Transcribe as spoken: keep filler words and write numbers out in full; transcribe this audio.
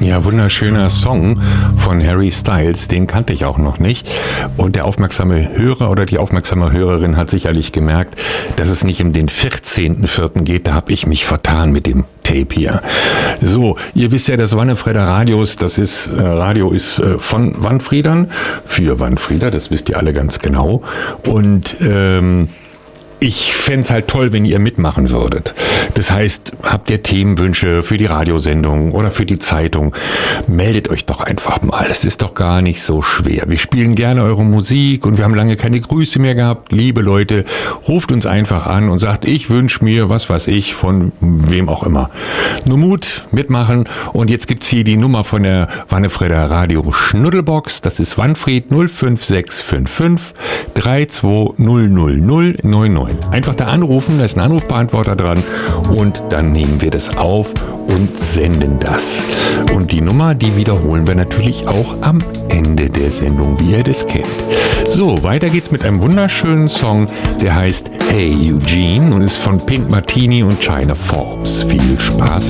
Ja, wunderschöner Song von Harry Styles, den kannte ich auch noch nicht. Und der aufmerksame Hörer oder die aufmerksame Hörerin hat sicherlich gemerkt, dass es nicht um den vierzehnten vierten geht. Da habe ich mich vertan mit dem Tape hier. So, ihr wisst ja, das Wannefrieder Radios, das ist, äh, Radio ist äh, von Wanfriedern, für Wanfrieder, das wisst ihr alle ganz genau. Und ähm, ich fände es halt toll, wenn ihr mitmachen würdet. Das heißt, habt ihr Themenwünsche für die Radiosendung oder für die Zeitung, meldet euch doch einfach mal. Es ist doch gar nicht so schwer. Wir spielen gerne eure Musik und wir haben lange keine Grüße mehr gehabt. Liebe Leute, ruft uns einfach an und sagt, ich wünsche mir, was weiß ich, von wem auch immer. Nur Mut, mitmachen. Und jetzt gibt's hier die Nummer von der Wannefrieder Radio Schnuddelbox. Das ist Wanfried null fünf sechs fünf fünf drei zwei null null null neun neun. Einfach da anrufen, da ist ein Anrufbeantworter dran und dann nehmen wir das auf und senden das. Und die Nummer, die wiederholen wir natürlich auch am Ende der Sendung, wie ihr das kennt. So, weiter geht's mit einem wunderschönen Song, der heißt Hey Eugene und ist von Pink Martini und China Forbes. Viel Spaß